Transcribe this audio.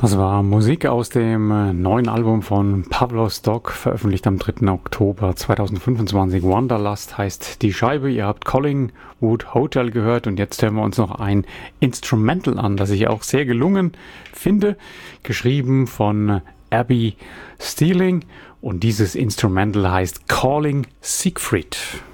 Das war Musik aus dem neuen Album von Pablo Stock, veröffentlicht am 3. Oktober 2025. Wanderlust heißt die Scheibe. Ihr habt Collingwood Hotel gehört und jetzt hören wir uns noch ein Instrumental an, das ich auch sehr gelungen finde, geschrieben von Abby Steeling, und dieses Instrumental heißt Calling Siegfried.